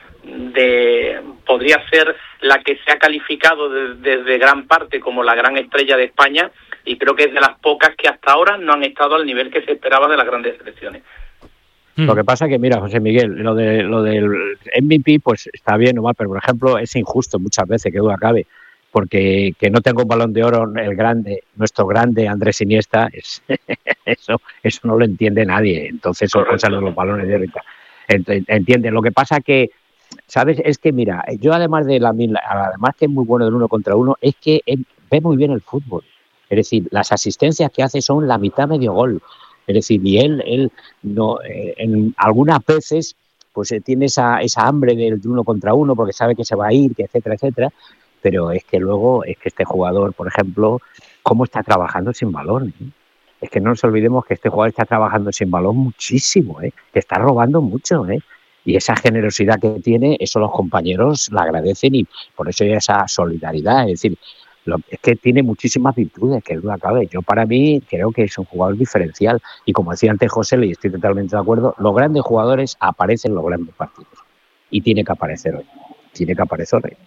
Speaker 6: de podría ser la que se ha calificado desde de, de gran parte como la gran estrella de España, y creo que es de las pocas que hasta ahora no han estado al nivel que se esperaba de las grandes selecciones.
Speaker 5: Lo que pasa que, mira, José Miguel, lo de lo del M V P pues está bien o mal, pero por ejemplo es injusto muchas veces, que duda cabe, porque que no tenga un Balón de Oro el grande, nuestro grande Andrés Iniesta, es, eso eso no lo entiende nadie. Entonces son cosas de los balones de oro. Entiende. Lo que pasa que, ¿sabes? Es que, mira, yo además de la además que es muy bueno del uno contra uno, es que ve muy bien el fútbol. Es decir, las asistencias que hace son la mitad medio gol. Es decir, y él, él no, eh, en algunas veces pues eh, tiene esa, esa hambre del uno contra uno porque sabe que se va a ir, que etcétera, etcétera. Pero es que luego, es que este jugador, por ejemplo, cómo está trabajando sin balón, ¿eh? Es que no nos olvidemos que este jugador está trabajando sin balón muchísimo, ¿eh? Que está robando mucho, ¿eh? Y esa generosidad que tiene, eso los compañeros la agradecen y por eso hay esa solidaridad. Es decir, lo, es que tiene muchísimas virtudes, que duda cabe. Yo para mí creo que es un jugador diferencial y como decía antes José, y estoy totalmente de acuerdo, los grandes jugadores aparecen en los grandes partidos y tiene que aparecer hoy, tiene que aparecer hoy.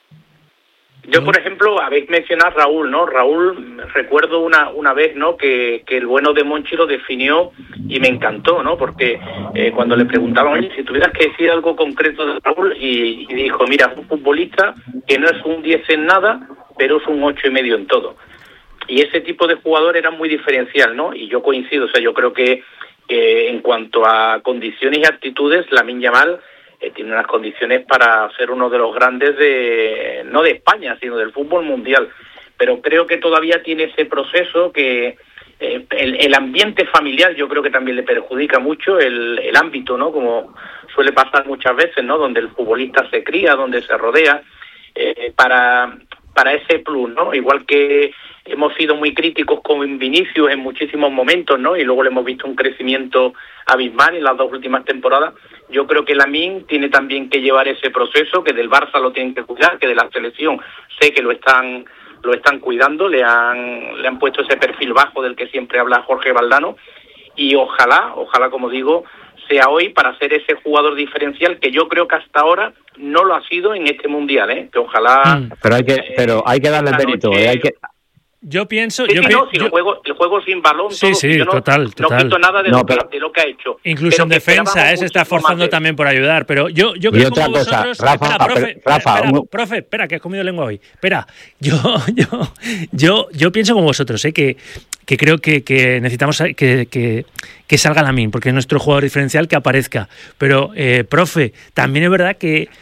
Speaker 6: Yo, por ejemplo, habéis mencionado a Raúl, ¿no? Raúl, recuerdo una una vez, ¿no? Que, que el bueno de Monchi lo definió y me encantó, ¿no? Porque eh, cuando le preguntaban, oye, si tuvieras que decir algo concreto de Raúl, y, y dijo, mira, es un futbolista que no es un diez en nada, pero es un ocho y medio en todo. Y ese tipo de jugador era muy diferencial, ¿no? Y yo coincido, o sea, yo creo que eh, en cuanto a condiciones y actitudes, Lamine Yamal Eh, tiene unas condiciones para ser uno de los grandes de no de España, sino del fútbol mundial. Pero creo que todavía tiene ese proceso que eh, el, el ambiente familiar yo creo que también le perjudica mucho, el, el ámbito, ¿no? Como suele pasar muchas veces, ¿no? Donde el futbolista se cría, donde se rodea, eh, para, para ese plus, ¿no? Igual que hemos sido muy críticos con Vinicius en muchísimos momentos, ¿no? Y luego le hemos visto un crecimiento abismal en las dos últimas temporadas. Yo creo que Lamine tiene también que llevar ese proceso, que del Barça lo tienen que cuidar, que de la selección sé que lo están lo están cuidando, le han le han puesto ese perfil bajo del que siempre habla Jorge Valdano, y ojalá, ojalá como digo, sea hoy para ser ese jugador diferencial que yo creo que hasta ahora no lo ha sido en este mundial, ¿eh? Que ojalá...
Speaker 5: Mm, pero hay que eh, pero hay que darle el mérito,
Speaker 6: noche,
Speaker 5: eh, hay que...
Speaker 1: Yo pienso...
Speaker 6: Sí,
Speaker 1: yo
Speaker 6: sí,
Speaker 1: pi-
Speaker 6: no, si
Speaker 1: yo...
Speaker 6: el, juego, el juego sin balón,
Speaker 1: Sí,
Speaker 6: todo,
Speaker 1: sí,
Speaker 6: yo no,
Speaker 1: total,
Speaker 6: no
Speaker 1: total.
Speaker 6: quito nada de,
Speaker 5: No,
Speaker 6: lo, que,
Speaker 5: pero-
Speaker 6: de lo que ha hecho.
Speaker 1: Incluso
Speaker 6: Pero
Speaker 1: en
Speaker 6: que
Speaker 1: defensa,
Speaker 6: esperábamos
Speaker 1: ¿eh? Se está
Speaker 6: muchísimo
Speaker 1: forzando
Speaker 6: más de-
Speaker 1: también por ayudar. Pero yo, yo
Speaker 5: Y
Speaker 1: creo
Speaker 5: otra
Speaker 1: como
Speaker 5: cosa,
Speaker 1: vosotros...
Speaker 5: Rafa,
Speaker 1: espera, profe,
Speaker 5: pero- Rafa,
Speaker 1: espera,
Speaker 5: un-
Speaker 1: profe, espera, que has comido lengua hoy. Espera, yo, yo, yo, yo pienso como vosotros, ¿eh? Que, que creo que, que necesitamos que, que, que salga Lamine, porque es nuestro jugador diferencial, que aparezca. Pero, eh, profe, también es verdad que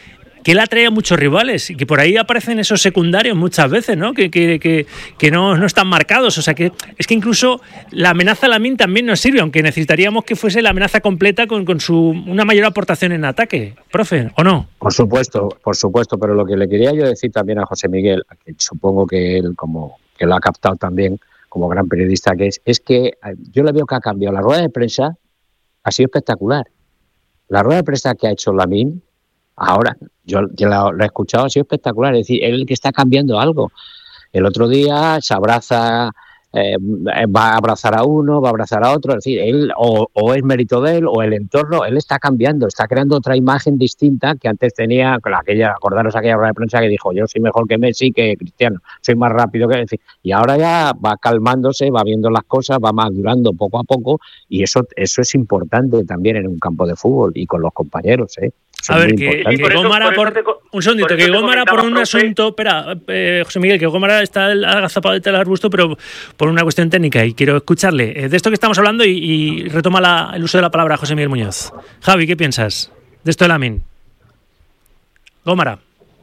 Speaker 1: que él atrae a muchos rivales y que por ahí aparecen esos secundarios muchas veces, ¿no? Que, que, que, que no, no están marcados. O sea, que es que incluso la amenaza Lamine también nos sirve, aunque necesitaríamos que fuese la amenaza completa con, con su una mayor aportación en ataque, profe, ¿o no?
Speaker 5: Por supuesto, por supuesto, pero lo que le quería yo decir también a José Miguel, que supongo que él como que lo ha captado también como gran periodista que es, es que yo le veo que ha cambiado. La rueda de prensa ha sido espectacular. La rueda de prensa que ha hecho Lamine, ahora, yo, yo la, la he escuchado, ha sido espectacular. Es decir, él que está cambiando algo. El otro día se abraza, eh, va a abrazar a uno, va a abrazar a otro. Es decir, él o, o es mérito de él o el entorno, él está cambiando, está creando otra imagen distinta que antes tenía, aquella, acordaros aquella rueda de prensa que dijo, yo soy mejor que Messi, que Cristiano, soy más rápido que... En fin, y ahora ya va calmándose, va viendo las cosas, va madurando poco a poco, y eso, eso es importante también en un campo de fútbol y con los compañeros, ¿eh?
Speaker 1: A ver, que, que Gómara por, por un segundito, por que Gómara por un asunto, espera, eh, José Miguel, que Gómara está agazapado detrás del arbusto, pero por una cuestión técnica, y quiero escucharle. Eh, de esto que estamos hablando, y, y retoma la, el uso de la palabra José Miguel Muñoz. Javi, ¿qué piensas de esto de Lamine? Gómara.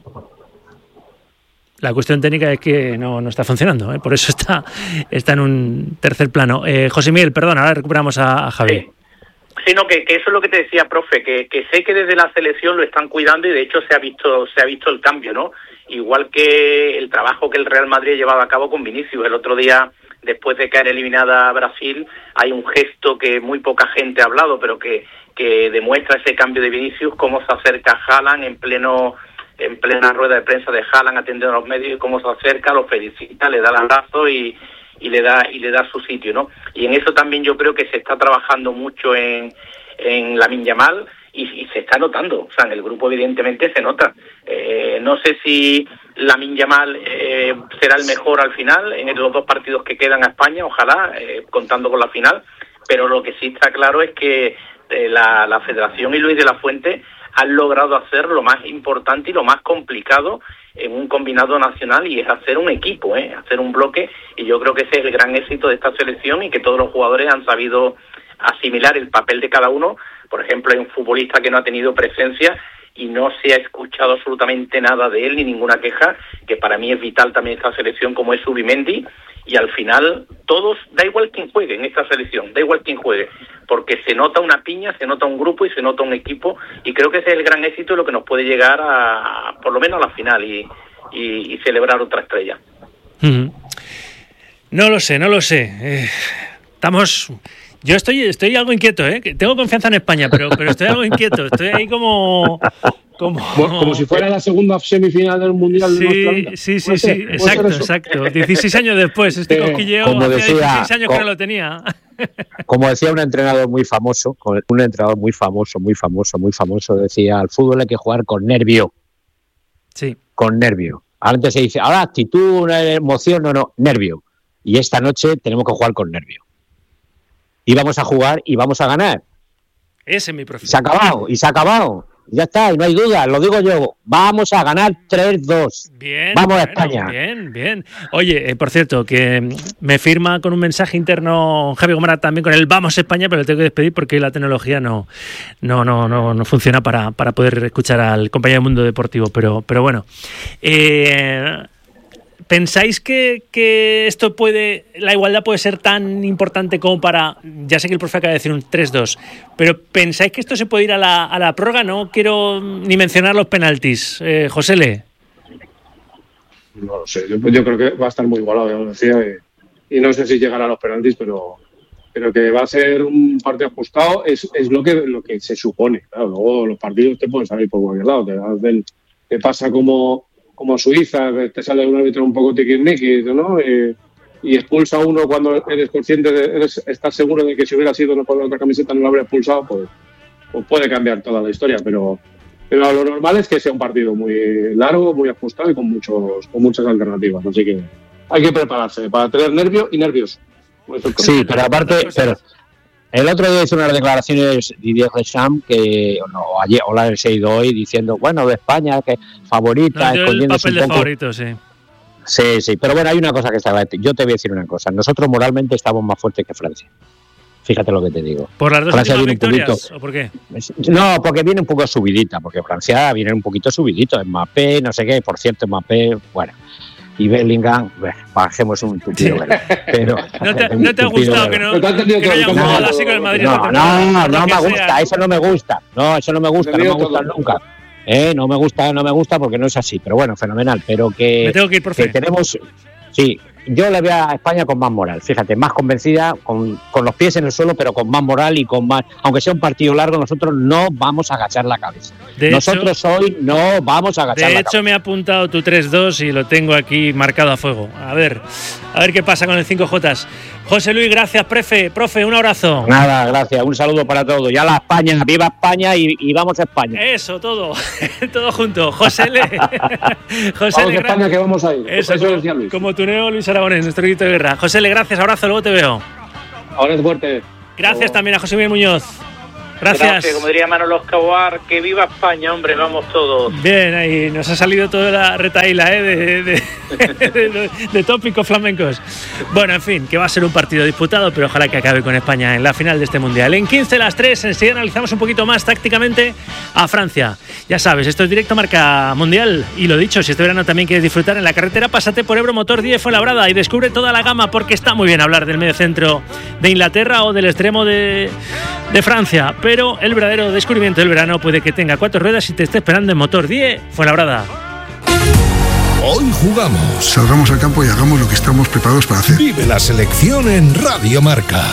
Speaker 1: La cuestión técnica es que no, no está funcionando, ¿eh? Por eso está, está en un tercer plano. Eh, José Miguel, perdón, ahora recuperamos a, a Javi.
Speaker 6: Sí. Sino que, que eso es lo que te decía, profe, que, que sé que desde la selección lo están cuidando y de hecho se ha visto se ha visto el cambio, ¿no? Igual que el trabajo que el Real Madrid ha llevado a cabo con Vinicius. El otro día, después de caer eliminada a Brasil, hay un gesto que muy poca gente ha hablado, pero que, que demuestra ese cambio de Vinicius, cómo se acerca a Haaland en pleno en plena rueda de prensa de Haaland atendiendo a los medios, y cómo se acerca, lo felicita, le da el abrazo y y le da y le da su sitio, ¿no? Y en eso también yo creo que se está trabajando mucho en, en Lamine Yamal y, y se está notando. O sea, en el grupo evidentemente se nota. Eh, no sé si Lamine Yamal eh, será el mejor al final en los dos partidos que quedan a España, ojalá, eh, contando con la final, pero lo que sí está claro es que eh, la, la Federación y Luis de la Fuente han logrado hacer lo más importante y lo más complicado en un combinado nacional, y es hacer un equipo, ¿eh? hacer un bloque, y yo creo que ese es el gran éxito de esta selección y que todos los jugadores han sabido asimilar el papel de cada uno. Por ejemplo, hay un futbolista que no ha tenido presencia y no se ha escuchado absolutamente nada de él, ni ninguna queja, que para mí es vital también esta selección, como es Zubimendi, y al final todos, da igual quién juegue en esta selección, da igual quién juegue, porque se nota una piña, se nota un grupo y se nota un equipo, y creo que ese es el gran éxito y lo que nos puede llegar a, por lo menos a la final y, y, y celebrar otra estrella.
Speaker 1: Mm-hmm. No lo sé, no lo sé. Eh, estamos... Yo estoy estoy algo inquieto, ¿eh? Tengo confianza en España, pero pero estoy algo inquieto. Estoy ahí como... Como,
Speaker 7: como si fuera la segunda semifinal del Mundial
Speaker 1: sí,
Speaker 7: de nuestra vida.
Speaker 1: Sí, sí, sí, exacto, exacto. dieciséis años después, este
Speaker 5: eh,
Speaker 1: cosquilleo
Speaker 5: como
Speaker 1: hacía
Speaker 5: decía,
Speaker 1: dieciséis años
Speaker 5: como,
Speaker 1: que no lo tenía.
Speaker 5: Como decía un entrenador muy famoso, un entrenador muy famoso, muy famoso, muy famoso, decía, al fútbol hay que jugar con nervio.
Speaker 1: Sí.
Speaker 5: Con nervio. Antes se dice, ahora actitud, una emoción, no, no, nervio. Y esta noche tenemos que jugar con nervio. Y vamos a jugar y vamos a ganar.
Speaker 1: Ese es mi profesor.
Speaker 5: Se ha acabado, y se ha acabado. Ya está, y no hay duda, lo digo yo. Vamos a ganar tres dos.
Speaker 1: Bien.
Speaker 5: Vamos a
Speaker 1: bueno,
Speaker 5: España.
Speaker 1: Bien, bien. Oye, eh, por cierto, que me firma con un mensaje interno Javi Gómara también con el Vamos a España, pero le tengo que despedir porque la tecnología no no no no, no funciona para, para poder escuchar al compañero del Mundo Deportivo. Pero, pero bueno. Eh, ¿Pensáis que, que esto puede, la igualdad puede ser tan importante como para, ya sé que el profe acaba de decir un tres dos, pero ¿pensáis que esto se puede ir a la, a la prórroga? No quiero ni mencionar los penaltis. Eh, Josele.
Speaker 7: No lo sé, yo, yo creo que va a estar muy igualado, ya lo decía, y, y no sé si llegará a los penaltis, pero, pero que va a ser un partido ajustado es, es lo que lo que se supone. Claro, luego los partidos te pueden salir por cualquier lado, te, hacen, te pasa como... como Suiza, te sale un árbitro un poco tiquismiquis, ¿no? Eh, y expulsa a uno cuando eres consciente, de, eres, estás seguro de que si hubiera sido no por la otra camiseta no lo habría expulsado, pues, pues puede cambiar toda la historia, pero, pero lo normal es que sea un partido muy largo, muy ajustado y con muchos con muchas alternativas, así que hay que prepararse para tener nervio y nervios.
Speaker 5: Sí, pero aparte, pero el otro día hizo unas declaraciones Didier Deschamps que no, ayer o la he ido hoy diciendo, bueno, de España que favorita,
Speaker 1: no,
Speaker 5: escondiéndose
Speaker 1: el papel
Speaker 5: un poco.
Speaker 1: de favorito, sí.
Speaker 5: Sí, sí, pero bueno, hay una cosa que está, yo te voy a decir una cosa, nosotros moralmente estamos más fuertes que Francia. Fíjate lo que te digo.
Speaker 1: ¿Por las dos
Speaker 5: Francia
Speaker 1: últimas
Speaker 5: viene un
Speaker 1: victorias?
Speaker 5: poquito-
Speaker 1: ¿O por qué?
Speaker 5: No, porque viene un poco subidita, porque Francia viene un poquito subidito. Mbappé, no sé qué, por cierto, Mbappé, bueno. Y Bellingham, bueno, bajemos un tupido, ¿verdad? Pero,
Speaker 1: ¿No te, no te ha gustado que no, que no hayan jugado así con el Madrid?
Speaker 5: No,
Speaker 1: esta temporada?
Speaker 5: no,
Speaker 1: Por
Speaker 5: no
Speaker 1: lo que
Speaker 5: me
Speaker 1: sea.
Speaker 5: gusta, eso no me gusta. No, eso no me gusta, no me
Speaker 7: Entendido
Speaker 5: gusta
Speaker 7: todo.
Speaker 5: nunca. Eh, no me gusta, no me gusta porque no es así, pero bueno, fenomenal. Pero que,
Speaker 1: Me tengo que ir, profe.
Speaker 5: que tenemos, sí, yo le veo a España con más moral, fíjate, más convencida, con, con los pies en el suelo, pero con más moral y con más, aunque sea un partido largo, nosotros no vamos a agachar la cabeza.
Speaker 1: De
Speaker 5: nosotros hoy no vamos a agachar
Speaker 1: De
Speaker 5: la
Speaker 1: hecho,
Speaker 5: cabeza.
Speaker 1: me ha apuntado tu tres dos y lo tengo aquí marcado a fuego. A ver, a ver qué pasa con el cinco Jotas. José Luis, gracias, prefe. Profe, un abrazo.
Speaker 5: Nada, gracias, un saludo para todos. Ya la España, viva España y, y vamos a España.
Speaker 1: Eso, todo, todo junto. José L. José
Speaker 7: Vamos
Speaker 1: L.
Speaker 7: a España,
Speaker 1: gra-
Speaker 7: que vamos ahí.
Speaker 1: Eso,
Speaker 7: Eso
Speaker 1: como,
Speaker 7: decía Luis.
Speaker 1: como tuneo Luis Aragonés, nuestro grito de guerra. José L., gracias, abrazo, luego te veo.
Speaker 7: Ahora es fuerte.
Speaker 1: Gracias también a José Miguel Muñoz. Gracias.
Speaker 6: Como diría Manolo Escobar, que viva España, hombre, vamos todos.
Speaker 1: Bien, ahí nos ha salido toda la retaíla ¿eh? de, de, de, de- de tópicos flamencos. Bueno, en fin, que va a ser un partido disputado, pero ojalá que acabe con España en la final de este Mundial. En quince las tres, enseguida analizamos un poquito más tácticamente a Francia. Ya sabes, esto es Directo Marca Mundial. Y lo dicho, si este verano también quieres disfrutar en la carretera, pásate por Ebro Motor diez Fuenlabrada y descubre toda la gama, porque está muy bien hablar del medio centro de Inglaterra o del extremo de, de Francia. Pero el verdadero descubrimiento del verano puede que tenga cuatro ruedas y te esté esperando en Motor diez Fuenlabrada.
Speaker 2: Hoy jugamos.
Speaker 13: Salgamos al campo y hagamos lo que estamos preparados para hacer.
Speaker 2: Vive la selección en Radio Marca.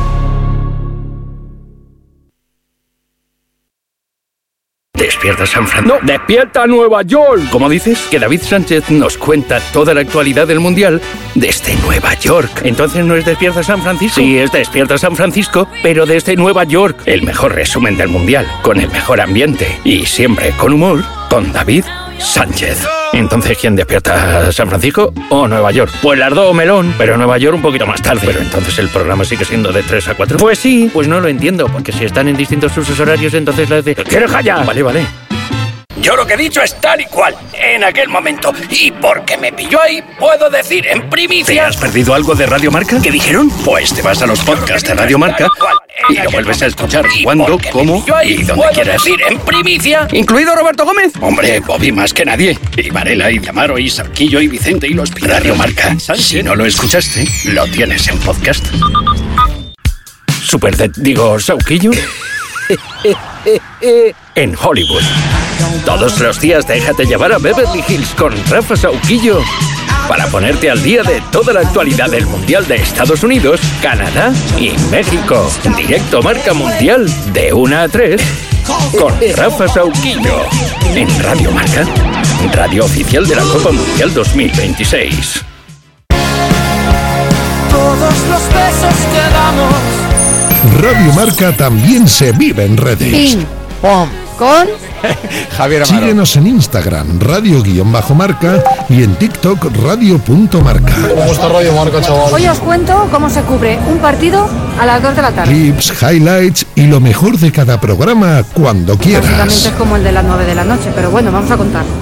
Speaker 18: Despierta San Francisco. No, despierta Nueva York. ¿Cómo dices? Que David Sánchez nos cuenta toda la actualidad del Mundial desde Nueva York. Entonces no es Despierta San Francisco. Sí, es Despierta San Francisco, pero desde Nueva York. El mejor resumen del Mundial, con el mejor ambiente y siempre con humor, con David Sánchez. Entonces, ¿quién despierta? ¿San Francisco o Nueva York? Pues las dos, melón, pero Nueva York un poquito más tarde. Pero entonces el programa sigue siendo de tres a cuatro. Pues sí, pues no lo entiendo, porque si están en distintos usos horarios, entonces la de... ¡Quiero callar! Vale, vale. Yo lo que he dicho es tal y cual, en aquel momento. Y porque me pilló ahí, puedo decir en primicia... ¿Te has perdido algo de Radio Marca? ¿Qué dijeron? Pues te vas a los podcasts de Radio Marca y lo vuelves a escuchar cuando, cómo y donde quieras. Decir en primicia, incluido Roberto Gómez. Hombre, Bobby más que nadie. Y Varela, y Diamaro, y Sarquillo, y Vicente, y los Pilar. Radio Marca. Si no lo escuchaste, lo tienes en podcast. Super, de, digo, Sauquillo. En Hollywood. Todos los días déjate llevar a Beverly Hills con Rafa Sauquillo para ponerte al día de toda la actualidad del Mundial de Estados Unidos, Canadá y México. Directo Marca Mundial de una a tres con Rafa Sauquillo en Radio Marca, radio oficial de la Copa Mundial dos mil veintiséis.
Speaker 19: Todos los besos que damos.
Speaker 2: Radio Marca también se vive en redes.
Speaker 20: Pim, pom, con
Speaker 2: Javier Amaro. Síguenos en Instagram, radio-marca y en TikTok, radio.marca.
Speaker 20: ¿Cómo está Radio Marca, chaval? Hoy os cuento cómo se cubre un partido a las dos de la tarde.
Speaker 2: Clips, highlights y lo mejor de cada programa cuando quieras.
Speaker 20: Básicamente es como el de las nueve de la noche, pero bueno, vamos a contar.